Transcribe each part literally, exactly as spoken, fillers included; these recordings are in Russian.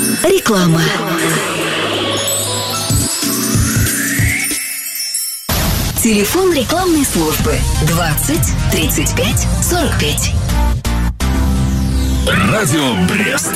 Реклама. Телефон рекламной службы двадцать тридцать пять сорок пять. Радио Брест.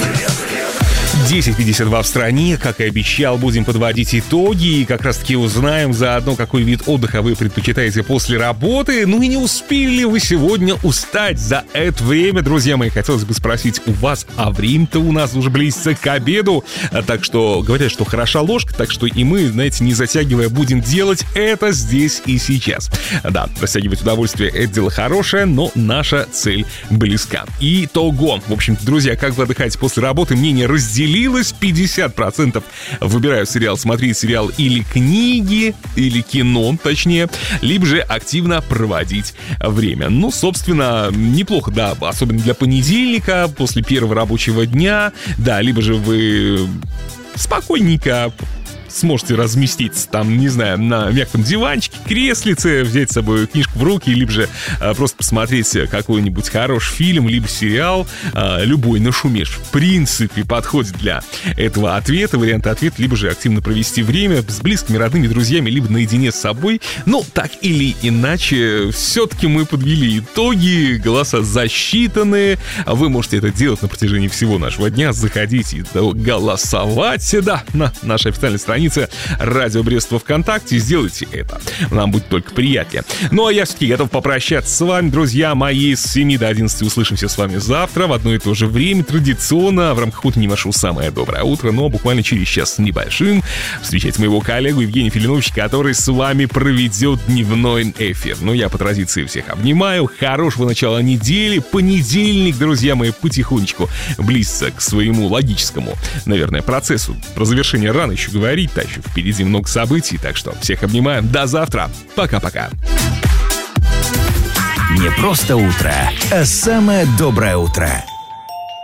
десять пятьдесят два в стране. Как и обещал, будем подводить итоги и как раз-таки узнаем заодно, какой вид отдыха вы предпочитаете после работы. Ну и не успели ли вы сегодня устать за это время, друзья мои? Хотелось бы спросить у вас, а время-то у нас уже близится к обеду. Так что говорят, что хороша ложка, так что и мы, знаете, не затягивая, будем делать это здесь и сейчас. Да, растягивать удовольствие — это дело хорошее, но наша цель близка. Итого. В общем, друзья, как вы отдыхаете после работы, мнение разделилось. пятьдесят процентов выбирают сериал, смотреть сериал или книги, или кино, точнее, либо же активно проводить время. Ну, собственно, неплохо, да, особенно для понедельника, после первого рабочего дня, да, либо же вы спокойненько сможете разместиться там, не знаю, на мягком диванчике, креслице, взять с собой книжку в руки, либо же а, просто посмотреть какой-нибудь хороший фильм, либо сериал, а, любой нашумеш. В принципе, подходит для этого ответа, варианта ответа, либо же активно провести время с близкими, родными, друзьями, либо наедине с собой. Но так или иначе, все-таки мы подвели итоги, голоса засчитаны. Вы можете это делать на протяжении всего нашего дня. Заходите и голосовать, да, на нашей официальной странице Радио Брест во ВКонтакте. Сделайте это. Нам будет только приятнее. Ну а я все-таки готов попрощаться с вами, друзья мои. С семи до одиннадцати услышимся с вами завтра в одно и то же время. Традиционно в рамках утреннего шоу «Самое доброе утро». Но буквально через час с небольшим встречайте моего коллегу Евгения Филиновича, который с вами проведет дневной эфир. Ну я по традиции всех обнимаю. Хорошего начала недели. Понедельник, друзья мои, потихонечку близится к своему логическому, наверное, процессу. Про завершение рано еще говорить. Да, еще впереди много событий, так что всех обнимаем. До завтра. Пока-пока. Не просто утро, а самое доброе утро.